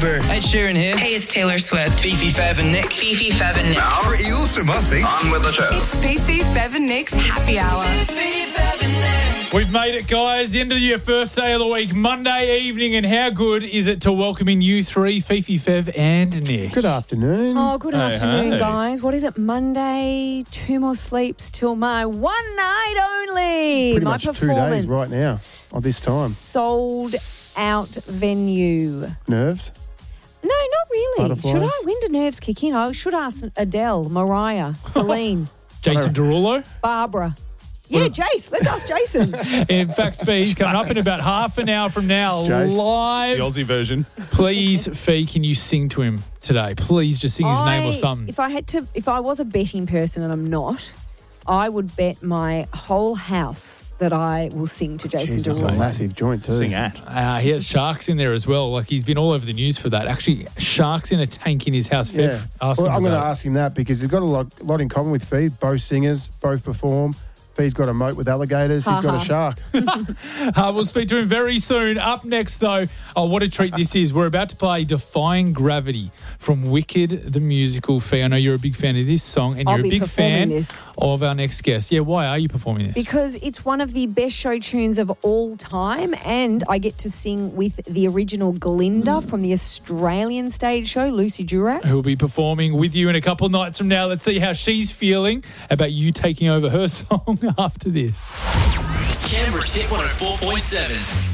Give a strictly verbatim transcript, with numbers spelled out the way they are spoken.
Bieber. Ed Sheeran here. Hey, it's Taylor Swift. Fifi, Fev and Nick. Fifi, Fev and Nick. Pretty awesome, I think. On with the show. It's Fifi, Fev and Nick's Happy Hour. We've made it, guys. The end of your first day of the week, Monday evening, and how good is it to welcome in you three, Fifi, Fev and Nick? Good afternoon. Oh, good Hey, afternoon, hey. guys. What is it? Monday, two more sleeps till my one night only. Pretty my much two performance. days right now, at this time. Sold out venue. Nerves? No, not really. Butterflies? Should I? When do nerves kick in? I should ask Adele, Mariah, Celine, Jason Derulo. Barbara. Yeah, Jace. Let's ask Jason. In fact, Fee, coming up in about half an hour from now, Jace. live. The Aussie version. Please, Fee, can you sing to him today? Please just sing his I- name or something. If I had to, if I was a betting person and I'm not, I would bet my whole house that I will sing to Jason Jeez, that's a Derulo. massive joint too. Sing at. Uh, he has sharks in there as well. Like, he's been all over the news for that. Actually, sharks in a tank in his house. Fev, Yeah. ask Well, him I'm going to about it. ask him that because he's got a lot, lot in common with Fee. Both singers, both perform. Fee's got a moat with alligators. He's got a shark. Uh, we'll speak to him very soon. Up next, though, oh, what a treat this is. We're about to play Defying Gravity from Wicked, the musical. Fee, I know you're a big fan of this song, and I'll you're a be big fan performing this. of our next guest. Yeah, why are you performing this? Because it's one of the best show tunes of all time, and I get to sing with the original Glinda from the Australian stage show, Lucy Jurak. Who'll be performing with you in a couple of nights from now. Let's see how she's feeling about you taking over her song after this. Canberra's Hit one oh four point seven.